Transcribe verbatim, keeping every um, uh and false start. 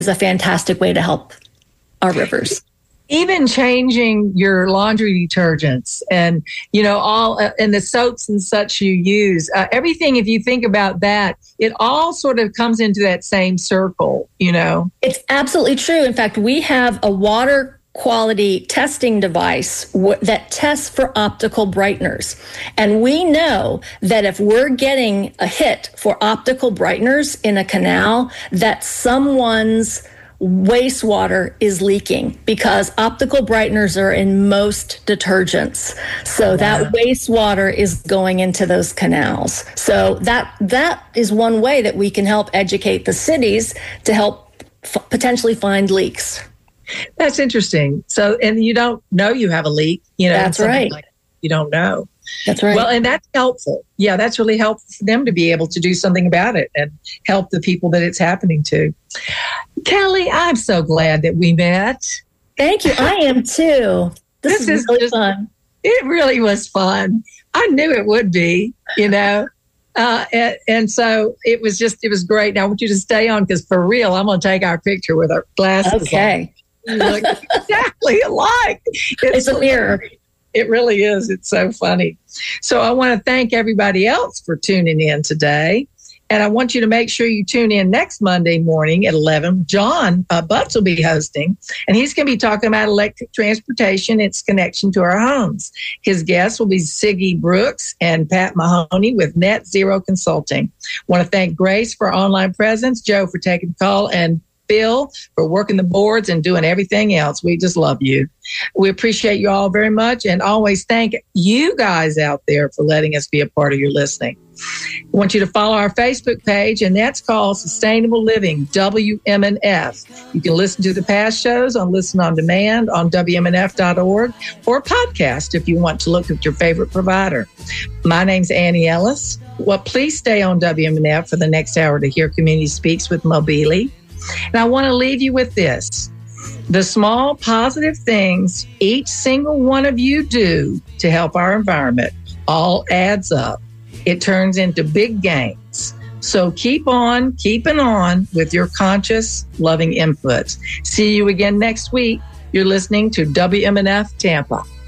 a fantastic way to help our rivers. Even changing your laundry detergents and, you know, all uh, and the soaps and such you use, uh, everything, if you think about that, it all sort of comes into that same circle, you know. It's absolutely true. In fact, we have a water quality testing device w- that tests for optical brighteners. And we know that if we're getting a hit for optical brighteners in a canal, that someone's wastewater is leaking, because optical brighteners are in most detergents. So wow. that wastewater is going into those canals. So that that is one way that we can help educate the cities to help f- potentially find leaks. That's interesting. So, and you don't know you have a leak, you know. That's right. Like you don't know. That's right. Well, and that's helpful. Yeah, that's really helpful for them to be able to do something about it and help the people that it's happening to. Kelly, I'm so glad that we met. Thank you. I am too. This, this is, is really just, fun. It really was fun. I knew it would be, you know. Uh, and, and so it was just, it was great. Now I want you to stay on, because for real, I'm going to take our picture with our glasses okay. on. Look exactly alike. It's, it's a mirror. It really is. It's so funny. So I want to thank everybody else for tuning in today. And I want you to make sure you tune in next Monday morning at eleven. John uh, Butts will be hosting, and he's going to be talking about electric transportation, its connection to our homes. His guests will be Siggy Brooks and Pat Mahoney with Net Zero Consulting. I want to thank Grace for our online presence, Joe for taking the call, and Bill for working the boards and doing everything else. We just love you. We appreciate you all very much, and always thank you guys out there for letting us be a part of your listening. I want you to follow our Facebook page, and that's called Sustainable Living, W M N F. You can listen to the past shows on Listen on Demand on W M N F dot org, or podcast if you want to look at your favorite provider. My name's Annie Ellis. Well, please stay on W M N F for the next hour to hear Community Speaks with Mobili. And I want to leave you with this. The small positive things each single one of you do to help our environment all adds up. It turns into big gains. So keep on keeping on with your conscious, loving inputs. See you again next week. You're listening to W M N F Tampa.